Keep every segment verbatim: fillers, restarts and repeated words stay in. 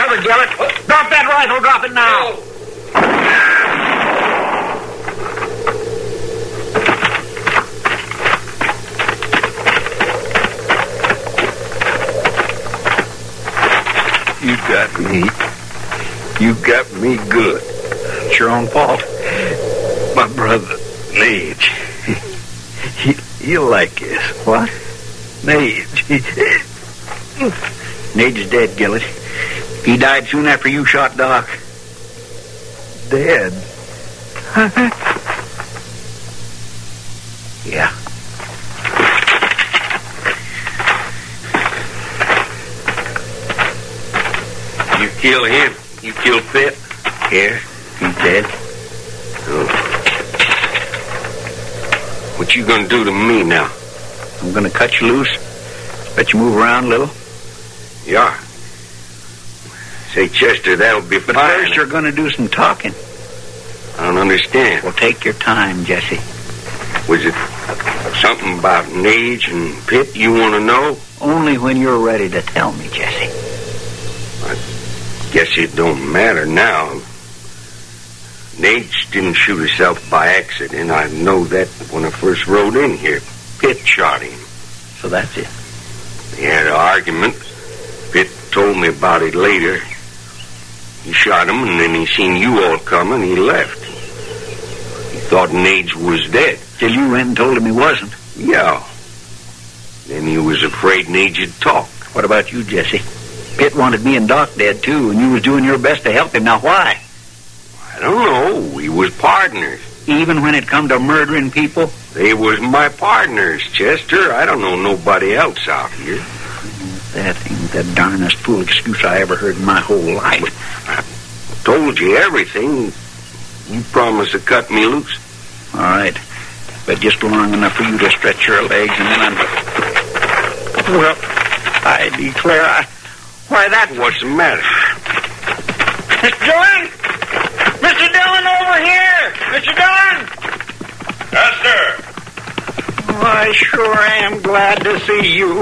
cover, Gillett. Drop that rifle. Drop it now. You got me. You got me good. It's your own fault. My brother, Nage. He, he'll like this. What? Nage. Nage is dead, Gillett. He died soon after you shot Doc. Dead? Yeah. You kill him? You kill Pitt? Yeah, he's dead. Oh. What you gonna do to me now? I'm gonna cut you loose. Let you move around a little. Yeah. Say, Chester, that'll be But fine. first you're gonna do some talking. I don't understand. Well, take your time, Jesse. Was it something about Nage and Pitt you want to know? Only when you're ready to tell me, Jesse. I guess it don't matter now. Nage didn't shoot himself by accident. I know that when I first rode in here. Pitt shot him. So that's it. They had an argument. Pitt told me about it later. He shot him, and then he seen you all coming. He left. He thought Nage was dead. Till you went and told him he wasn't. Yeah. Then he was afraid Nage'd talk. What about you, Jesse? Pitt wanted me and Doc dead, too, and you was doing your best to help him. Now, why? I don't know. We was partners. Even when it come to murdering people? They was my partners, Chester. I don't know nobody else out here. That ain't the darnest fool excuse I ever heard in my whole life. I told you everything. You promised to cut me loose. All right. But just long enough for you to stretch your legs, and then I'm... Well, I declare I... Why, that... What's the matter? Mister Dillon! Mister Dillon, over here! Mister Dillon! Chester! Oh, I sure am glad to see you.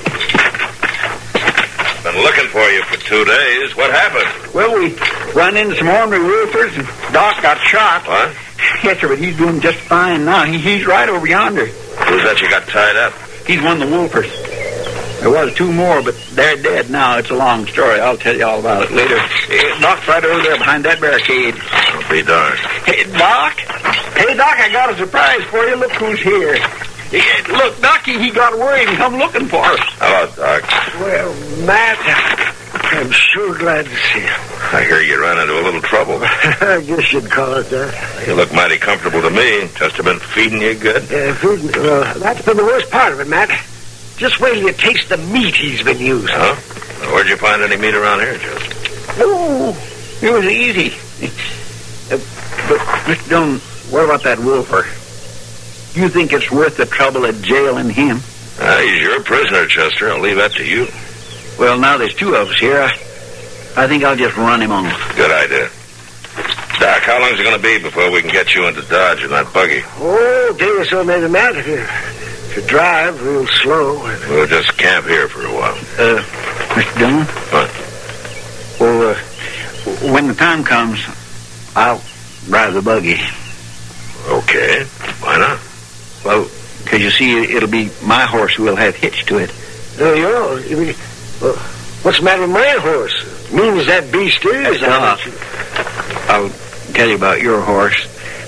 Been looking for you for two days. What happened? Well, we run into some ornery roofers, and Doc got shot. What? Yes, sir, but he's doing just fine now. He, he's right over yonder. Who's that you got tied up? He's one of the wolfers. There was two more, but they're dead now. It's a long story. I'll tell you all about it later. Uh, Doc's right over there behind that barricade. Don't be darned. Hey, Doc? Hey, Doc, I got a surprise for you. Look who's here. Hey, look, Doc, he got worried and come looking for us. Hello, Doc. Well, Matt, I'm sure glad to see you. I hear you ran into a little trouble. I guess you'd call it that. You look mighty comfortable to me. Chester been feeding you good? Uh, food, well, that's been the worst part of it, Matt. Just wait till you taste the meat he's been using. Huh? Well, where'd you find any meat around here, Chester? Oh, it was easy. Uh, but, Mister Dillon, what about that wolfer? You think it's worth the trouble of jailing him? Uh, he's your prisoner, Chester. I'll leave that to you. Well, now there's two of us here. I, I think I'll just run him on. Good idea. Doc, how long's it going to be before we can get you into Dodge in that buggy? Oh, a day or so, maybe, Matt. If you, if you drive real slow. We'll just camp here for a while. Uh, Mister Dillon? What? Well, uh, when the time comes, I'll drive the buggy. Okay. Why not? Well, because you see, it'll be my horse who will have hitched to it. Oh, yours? You mean, well, what's the matter with my horse? Mean as that beast is? Uh, I'll tell you about your horse.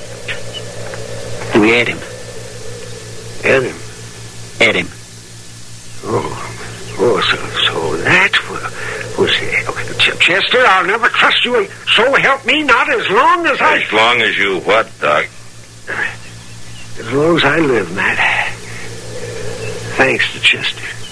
We had him. Had him? Had him. Oh, oh, so, so that's what was it. Okay, Ch- Chester, I'll never trust you. So help me, not as long as I... As long as you what, Doc? As long as I live, Matt. Thanks to Chester.